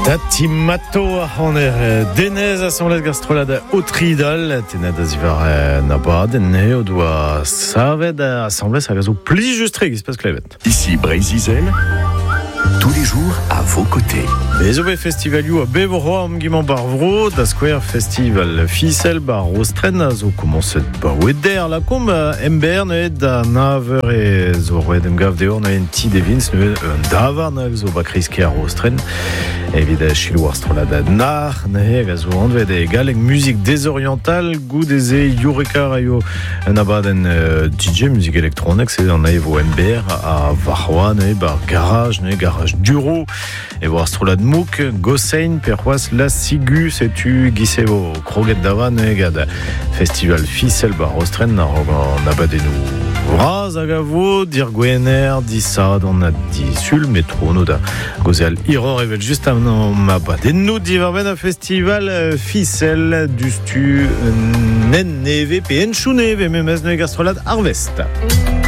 Timato on denez a son let gastrolade au Tridal tenez da zivar nabad ne o doa savet assemblée ça gazo pli justré qui se passe clevet. Ici Brésil, tous les jours à vos côtés. Bezobe festivalio a Bevro am Guimont Barvro da Square Festival Fissel bar Ostren zo commencet ba weder la com Emberne da naver e zo redem gav de on a un ti devins ne davar na zo ba kriske a Ostren evide chilo astrolada nar ne gazo andvet e galeng musique désorientale goût des Eureka rayo nabaden DJ musique électronique c'est on a evo Ember a Varroa ne bar garage duro et voir astrolade mouk Gossein perroas la sigu setu gisevo kroget davan egad festival Fissel bar Ostren na abadenou raz agavo dir gwener di sad on a di sul métro no da gozel iro revel juste avant abadenou di varben a festival Fissel du stu nen neve pe enchou neve memez ne gastrolade harvest.